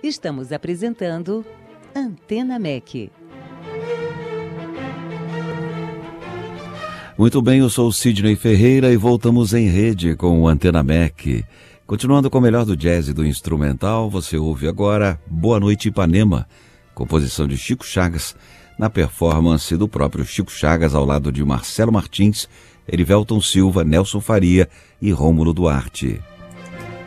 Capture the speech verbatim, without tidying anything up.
Estamos apresentando Antena M E C. Muito bem, eu sou o Sidney Ferreira e voltamos em rede com o Antena M E C. Continuando com o melhor do jazz e do instrumental, você ouve agora Boa Noite Ipanema, composição de Chico Chagas, na performance do próprio Chico Chagas ao lado de Marcelo Martins, Erivelton Silva, Nelson Faria e Rômulo Duarte.